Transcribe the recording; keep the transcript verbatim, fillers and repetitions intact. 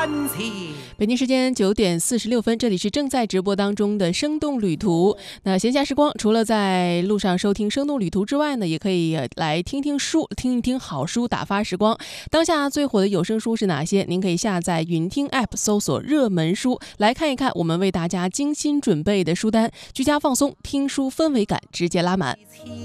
北京时间九点四十六分，这里是正在直播当中的生动旅途。那闲暇时光，除了在路上收听生动旅途之外呢，也可以来听听书，听一听好书，打发时光。当下最火的有声书是哪些？您可以下载云听 App， 搜索热门书，来看一看我们为大家精心准备的书单，居家放松，听书氛围感直接拉满。